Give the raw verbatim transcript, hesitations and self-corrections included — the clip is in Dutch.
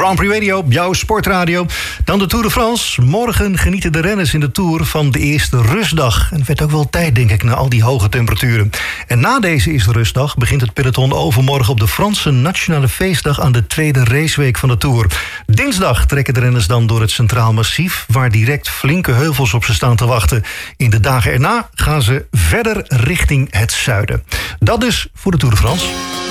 Grand Prix Radio, jouw sportradio. Dan de Tour de France. Morgen genieten de renners in de Tour van de eerste rustdag. En het werd ook wel tijd, denk ik, na al die hoge temperaturen. En na deze eerste rustdag begint het peloton overmorgen op de Franse Nationale Feestdag aan de tweede raceweek van de Tour. Dinsdag trekken de renners dan door het Centraal Massief, waar direct flinke heuvels op ze staan te wachten. In de dagen erna gaan ze verder richting het zuiden. Dat dus voor de Tour de France.